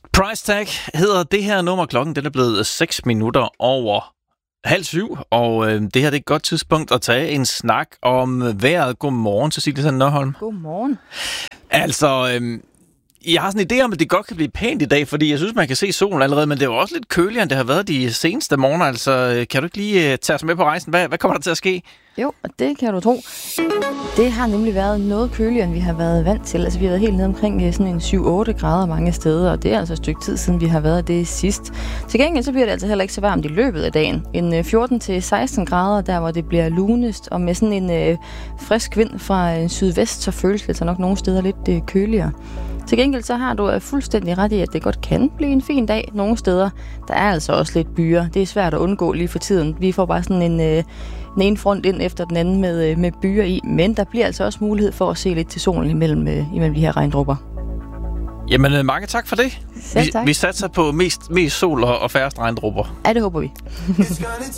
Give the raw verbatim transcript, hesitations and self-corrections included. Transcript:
Price Tag hedder det her nummer. Klokken den er blevet seks minutter over halv syv, og øh, det her det er et godt tidspunkt at tage en snak om vejret. Godmorgen, Cecilie Sand Nørholm. Godmorgen. Altså, øh, jeg har sådan en idé om, at det godt kan blive pænt i dag, fordi jeg synes, man kan se solen allerede, men det er jo også lidt køligere, end det har været de seneste morgener. Altså, kan du ikke lige tage os med på rejsen? Hvad, hvad kommer der til at ske? Jo, og det kan du tro. Det har nemlig været noget køligere, end vi har været vant til. Altså, vi har været helt nede omkring sådan en syv otte grader mange steder, og det er altså et stykke tid siden, vi har været det sidst. Til gengæld så bliver det altså heller ikke så varmt i løbet af dagen. En fjorten til seksten grader, der hvor det bliver lunest, og med sådan en øh, frisk vind fra en sydvest, så føles det altså nok nogle steder lidt øh, køligere. Til gengæld så har du fuldstændig ret i, at det godt kan blive en fin dag nogle steder. Der er altså også lidt byer. Det er svært at undgå lige for tiden. Vi får bare sådan en, øh, den ene front ind efter den anden med, øh, med byer i. Men der bliver altså også mulighed for at se lidt til solen imellem, øh, imellem de her regndrupper. Jamen, mange tak for det. Selv tak. Vi, vi satser på mest, mest sol og, og færrest regndrupper. Ja, det håber vi.